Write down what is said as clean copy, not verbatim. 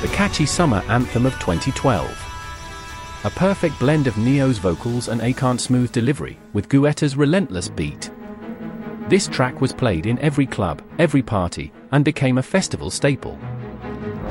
the catchy summer anthem of 2012. A perfect blend of Ne-Yo's vocals and Akant's smooth delivery, with Guetta's relentless beat. This track was played in every club, every party, and became a festival staple.